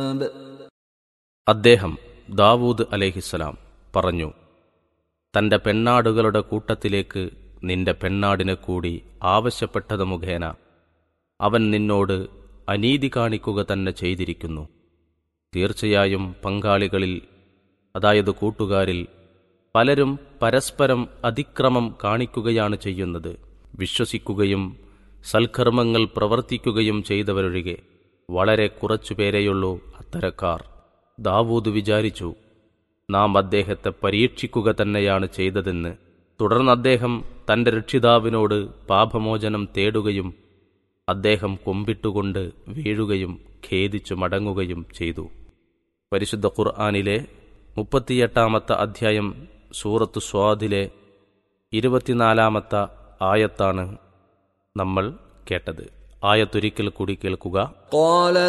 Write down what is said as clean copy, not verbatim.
അദ്ദേഹം ദാവൂദ് അലൈഹിസ്സലാം പറഞ്ഞു, തന്റെ പെണ്ണാടുകളുടെ കൂട്ടത്തിലേക്ക് നിന്റെ പെണ്ണാടിനെ കൂടി ആവശ്യപ്പെട്ടത് മുഖേന അവൻ നിന്നോട് അനീതി കാണിക്കുക തന്നെ ചെയ്തിരിക്കുന്നു. തീർച്ചയായും പങ്കാളികളിൽ, അതായത് കൂട്ടുകാരിൽ പലരും പരസ്പരം അതിക്രമം കാണിക്കുകയാണ് ചെയ്യുന്നത്. വിശ്വസിക്കുകയും സൽക്കർമ്മങ്ങൾ പ്രവർത്തിക്കുകയും ചെയ്തവരൊഴികെ വളരെ കുറച്ചുപേരെയുള്ളൂ അത്തരക്കാർ. ദാവൂദ് വിചാരിച്ചു, നാം അദ്ദേഹത്തെ പരീക്ഷിക്കുക തന്നെയാണ് ചെയ്തതെന്ന്. തുടർന്ന് അദ്ദേഹം തന്റെ രക്ഷിതാവിനോട് പാപമോചനം തേടുകയും അദ്ദേഹം കുമ്പിട്ടുകൊണ്ട് വീഴുകയും ഖേദിച്ചു മടങ്ങുകയും ചെയ്തു. പരിശുദ്ധ ഖുർആനിലെ 38 അധ്യായം സൂറത്ത് സ്വാദിലെ 24 ആയത്താണ് നമ്മൾ കേട്ടത്. ആയത്തൊരിക്കൽ കൂടി കേൾക്കുക.